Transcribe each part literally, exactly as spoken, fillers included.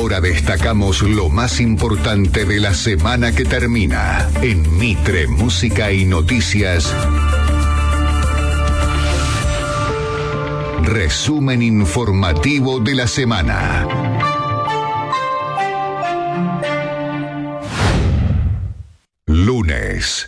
Ahora destacamos lo más importante de la semana que termina. En Mitre, Música y Noticias, resumen informativo de la semana. Lunes.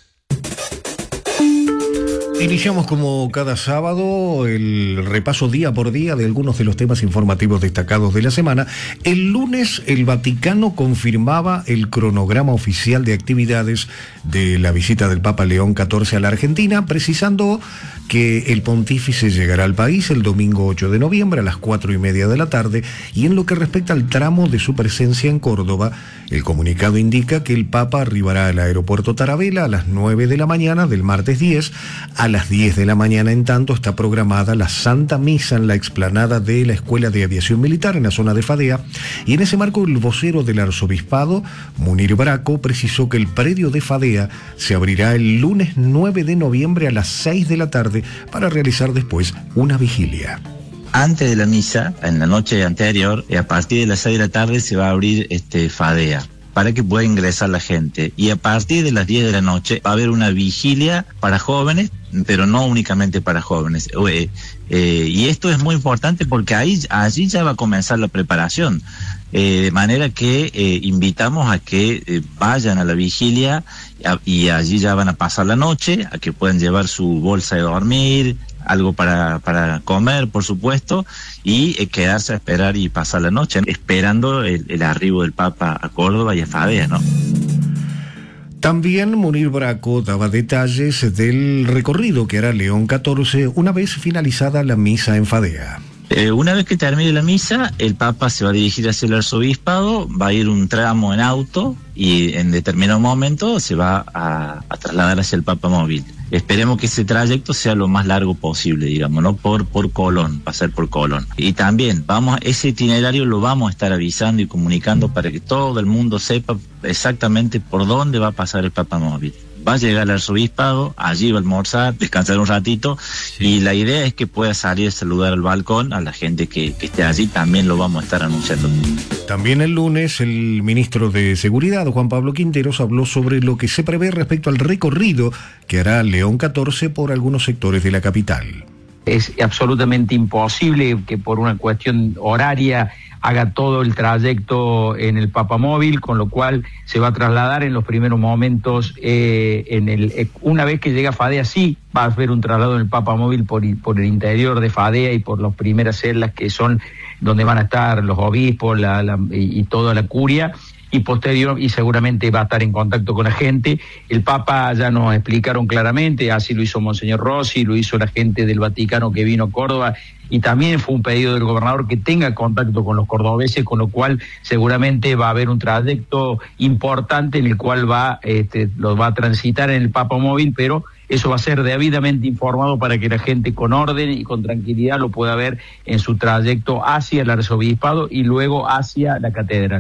Iniciamos como cada sábado el repaso día por día de algunos de los temas informativos destacados de la semana. El lunes el Vaticano confirmaba el cronograma oficial de actividades de la visita del Papa León catorce a la Argentina, precisando que el pontífice llegará al país el domingo ocho de noviembre a las cuatro y media de la tarde, y en lo que respecta al tramo de su presencia en Córdoba, el comunicado indica que el Papa arribará al aeropuerto Tarabela a las nueve de la mañana del martes diez. A las diez de la mañana, en tanto, está programada la Santa Misa en la explanada de la Escuela de Aviación Militar en la zona de Fadea, y en ese marco el vocero del arzobispado, Munir Braco, precisó que el predio de Fadea se abrirá el lunes nueve de noviembre a las seis de la tarde para realizar después una vigilia. Antes de la misa, en la noche anterior, a partir de las seis de la tarde se va a abrir este Fadea para que pueda ingresar la gente, y a partir de las diez de la noche va a haber una vigilia para jóvenes, pero no únicamente para jóvenes. Eh, eh, y esto es muy importante porque ahí, allí ya va a comenzar la preparación, eh, de manera que eh, invitamos a que eh, vayan a la vigilia a, y allí ya van a pasar la noche, a que puedan llevar su bolsa de dormir, algo para, para comer, por supuesto, y eh, quedarse a esperar y pasar la noche, esperando el, el arribo del Papa a Córdoba y a Fadea, ¿no? También Munir Braco daba detalles del recorrido que hará León catorce una vez finalizada la misa en Fadea. Eh, una vez que termine la misa, el Papa se va a dirigir hacia el arzobispado, va a ir un tramo en auto y en determinado momento se va a, a trasladar hacia el Papa Móvil. Esperemos que ese trayecto sea lo más largo posible, digamos, ¿no? Por, por Colón, pasar por Colón. Y también, vamos, ese itinerario lo vamos a estar avisando y comunicando para que todo el mundo sepa exactamente por dónde va a pasar el Papa Móvil. Va a llegar al arzobispado, allí va a almorzar, descansar un ratito, sí. Y la idea es que pueda salir a saludar al balcón a la gente que, que esté allí, también lo vamos a estar anunciando. También el lunes el ministro de Seguridad, Juan Pablo Quinteros, habló sobre lo que se prevé respecto al recorrido que hará León catorce por algunos sectores de la capital. Es absolutamente imposible que por una cuestión horaria haga todo el trayecto en el Papa Móvil, con lo cual se va a trasladar en los primeros momentos, eh, en el eh, una vez que llega a Fadea, sí va a haber un traslado en el Papa Móvil por, por el interior de Fadea y por las primeras celdas que son donde van a estar los obispos la, la, y, y toda la curia, y posterior, y seguramente va a estar en contacto con la gente. El Papa ya nos explicaron claramente, así lo hizo Monseñor Rossi, lo hizo la gente del Vaticano que vino a Córdoba, y también fue un pedido del gobernador que tenga contacto con los cordobeses, con lo cual seguramente va a haber un trayecto importante en el cual va, este, lo va a transitar en el Papa Móvil, pero eso va a ser debidamente informado para que la gente con orden y con tranquilidad lo pueda ver en su trayecto hacia el arzobispado y luego hacia la catedral.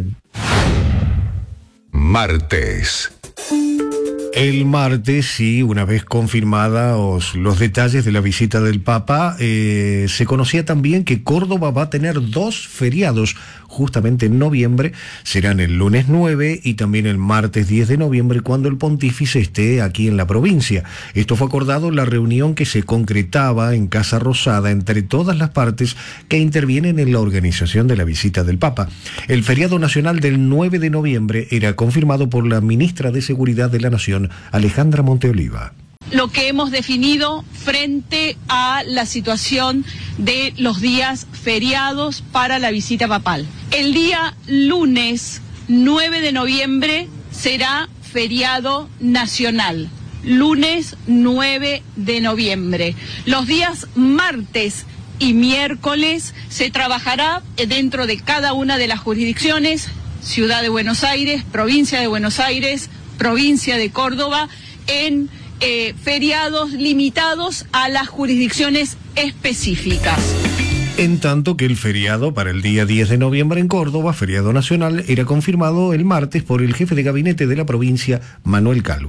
Martes. El martes, sí, una vez confirmados los detalles de la visita del Papa, eh, se conocía también que Córdoba va a tener dos feriados justamente en noviembre. Serán el lunes nueve y también el martes diez de noviembre, cuando el pontífice esté aquí en la provincia. Esto fue acordado en la reunión que se concretaba en Casa Rosada entre todas las partes que intervienen en la organización de la visita del Papa. El feriado nacional del nueve de noviembre era confirmado por la ministra de Seguridad de la Nación, Alejandra Monteoliva. Lo que hemos definido frente a la situación de los días feriados para la visita papal. El día lunes nueve de noviembre será feriado nacional. Lunes nueve de noviembre. Los días martes y miércoles se trabajará dentro de cada una de las jurisdicciones, Ciudad de Buenos Aires, Provincia de Buenos Aires, Provincia de Córdoba, en eh, feriados limitados a las jurisdicciones específicas. En tanto que el feriado para el día diez de noviembre en Córdoba, feriado nacional, era confirmado el martes por el jefe de gabinete de la provincia, Manuel Calvo.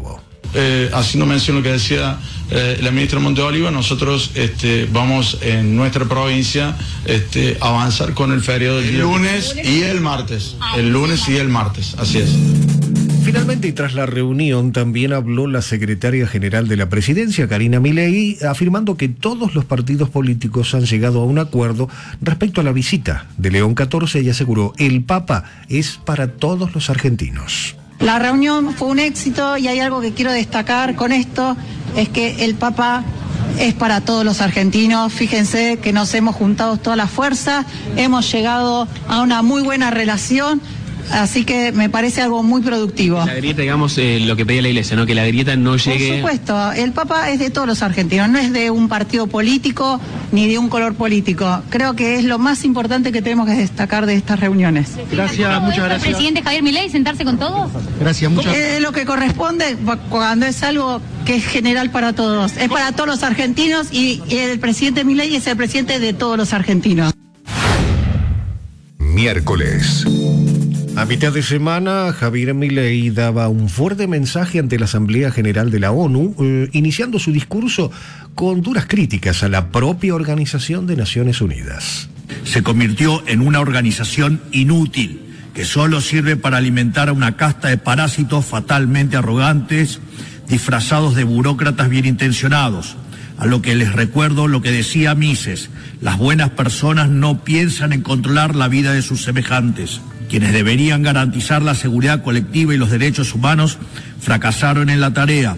Eh, haciendo mención a lo que decía eh, la ministra Monte Oliva, nosotros este, vamos en nuestra provincia este, a avanzar con el feriado del lunes y el martes. El lunes y el martes, así es. Finalmente, y tras la reunión, también habló la secretaria general de la presidencia, Karina Milei, afirmando que todos los partidos políticos han llegado a un acuerdo respecto a la visita de León catorce y aseguró: el Papa es para todos los argentinos. La reunión fue un éxito y hay algo que quiero destacar con esto, es que el Papa es para todos los argentinos. Fíjense que nos hemos juntado todas las fuerzas, hemos llegado a una muy buena relación. Así que me parece algo muy productivo. La grieta, digamos, eh, lo que pedía la Iglesia, ¿no? Que la grieta no llegue... Por supuesto, el Papa es de todos los argentinos, no es de un partido político ni de un color político. Creo que es lo más importante que tenemos que destacar de estas reuniones. Gracias, muchas gracias. ¿El presidente Javier Milei sentarse con todos? Gracias, muchas gracias. Es lo que corresponde cuando es algo que es general para todos. Es para todos los argentinos y el presidente Milei es el presidente de todos los argentinos. Miércoles. A mitad de semana, Javier Milei daba un fuerte mensaje ante la Asamblea General de la ONU, eh, iniciando su discurso con duras críticas a la propia Organización de Naciones Unidas. Se convirtió en una organización inútil, que solo sirve para alimentar a una casta de parásitos fatalmente arrogantes, disfrazados de burócratas bien intencionados. A lo que les recuerdo lo que decía Mises: las buenas personas no piensan en controlar la vida de sus semejantes. Quienes deberían garantizar la seguridad colectiva y los derechos humanos fracasaron en la tarea.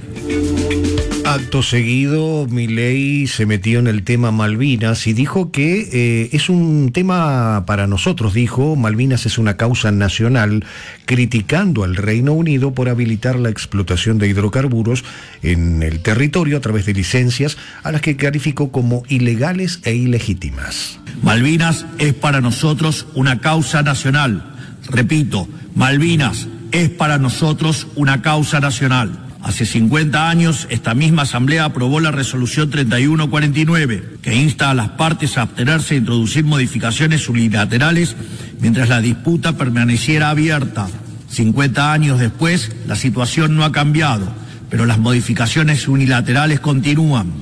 Acto seguido, Milei se metió en el tema Malvinas y dijo que eh, es un tema para nosotros, dijo. Malvinas es una causa nacional, criticando al Reino Unido por habilitar la explotación de hidrocarburos en el territorio a través de licencias a las que calificó como ilegales e ilegítimas. Malvinas es para nosotros una causa nacional. Repito, Malvinas es para nosotros una causa nacional. Hace cincuenta años, esta misma Asamblea aprobó la resolución treinta y uno cuarenta y nueve, que insta a las partes a abstenerse de introducir modificaciones unilaterales mientras la disputa permaneciera abierta. cincuenta años después, la situación no ha cambiado, pero las modificaciones unilaterales continúan.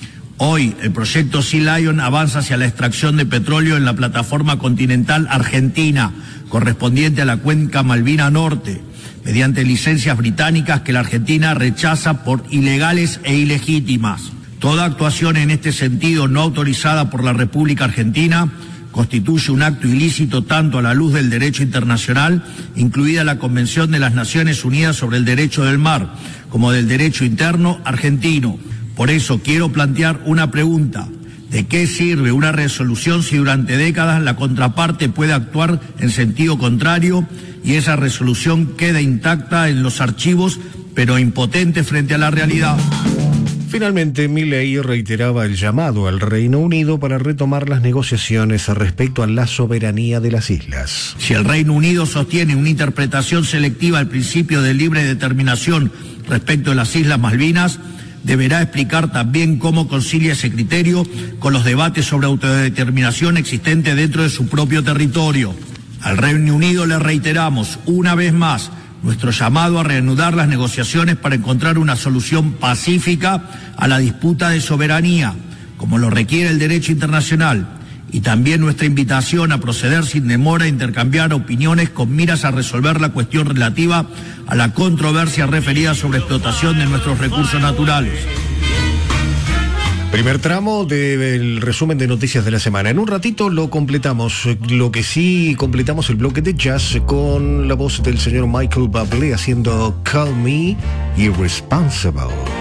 Hoy, el proyecto Sea Lion avanza hacia la extracción de petróleo en la plataforma continental argentina, correspondiente a la cuenca Malvina Norte, mediante licencias británicas que la Argentina rechaza por ilegales e ilegítimas. Toda actuación en este sentido no autorizada por la República Argentina constituye un acto ilícito tanto a la luz del derecho internacional, incluida la Convención de las Naciones Unidas sobre el Derecho del Mar, como del derecho interno argentino. Por eso quiero plantear una pregunta. ¿De qué sirve una resolución si durante décadas la contraparte puede actuar en sentido contrario y esa resolución queda intacta en los archivos, pero impotente frente a la realidad? Finalmente, Milei reiteraba el llamado al Reino Unido para retomar las negociaciones respecto a la soberanía de las islas. Si el Reino Unido sostiene una interpretación selectiva del principio de libre determinación respecto de las Islas Malvinas, deberá explicar también cómo concilia ese criterio con los debates sobre autodeterminación existentes dentro de su propio territorio. Al Reino Unido le reiteramos una vez más nuestro llamado a reanudar las negociaciones para encontrar una solución pacífica a la disputa de soberanía, como lo requiere el derecho internacional, y también nuestra invitación a proceder sin demora a intercambiar opiniones con miras a resolver la cuestión relativa a la controversia referida sobre explotación de nuestros recursos naturales. Primer tramo del resumen de noticias de la semana. En un ratito lo completamos. Lo que sí, completamos el bloque de jazz con la voz del señor Michael Bublé haciendo Call Me Irresponsible.